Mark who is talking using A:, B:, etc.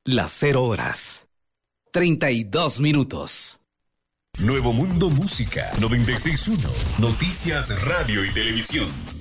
A: Las 0 horas. 32 minutos.
B: Nuevo Mundo Música 96.1. Noticias, radio y televisión.